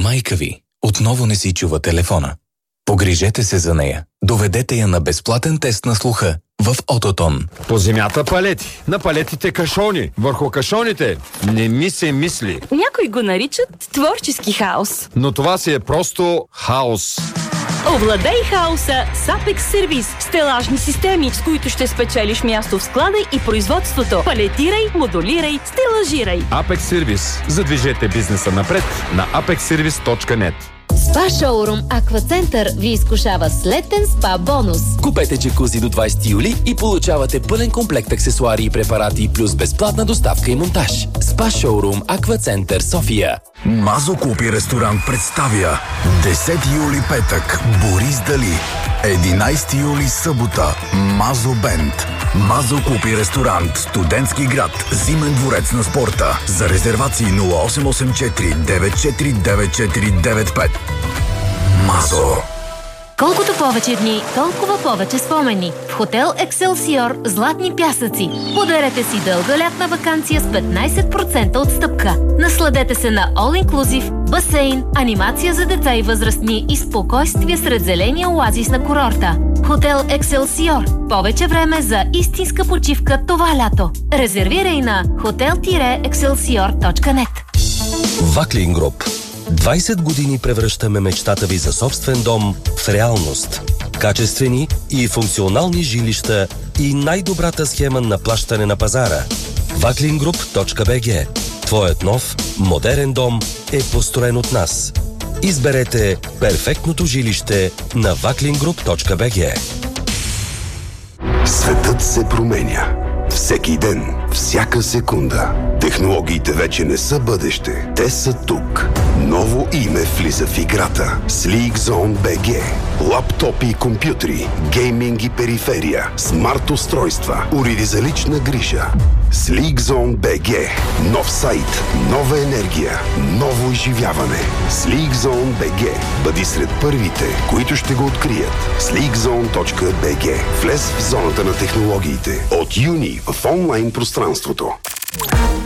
Майка ви отново не си чува телефона. Погрижете се за нея. Доведете я на безплатен тест на слуха в Ототон. По земята палети, на палетите кашони, върху кашоните не ми се мисли. Някои го наричат творчески хаос. Но това си е просто хаос. Овладей хаоса с Apex Service. Стелажни системи, с които ще спечелиш място в склада и производството. Палетирай, модулирай, стелажирай. Apex Service. Задвижете бизнеса напред на apexservice.net. Спа шоурум Аквацентър ви изкушава с летен спа бонус. Купете джакузи до 20 юли и получавате пълен комплект аксесуари и препарати плюс безплатна доставка и монтаж. Спа шоурум Аквацентър София. Мазо Купи ресторант представя 10 юли петък Борис Дали, 11 юли събота Мазо Бенд. Мазо Купи ресторант, Студентски град, Зимен дворец на спорта. За резервации 0884 949495. Мазо. Колкото повече дни, толкова повече спомени. В хотел Екселсиор Златни пясъци. Подарете си дълга лятна ваканция с 15% отстъпка. Насладете се на all-inclusive, басейн, анимация за деца и възрастни и спокойствие сред зеления оазис на курорта. Хотел Екселсиор. Повече време за истинска почивка това лято. Резервирай на hotel-excelsior.net. Ваклин Груп. 20 години превръщаме мечтата ви за собствен дом в реалност. Качествени и функционални жилища и най-добрата схема на плащане на пазара. Vaklingroup.bg. Твоят нов, модерен дом е построен от нас. Изберете перфектното жилище на vaklingroup.bg. Светът се променя. Всеки ден, всяка секунда. Технологиите вече не са бъдеще. Те са тук. Ново име влиза в играта. SleekZone BG. Лаптопи и компютри, гейминг и периферия, смарт устройства, уреди за лична грижа. SleekZone BG. Нов сайт, нова енергия, ново изживяване. SleekZone BG. Бъди сред първите, които ще го открият. sleekzone.bg. Влез в зоната на технологиите. От юни в онлайн пространството.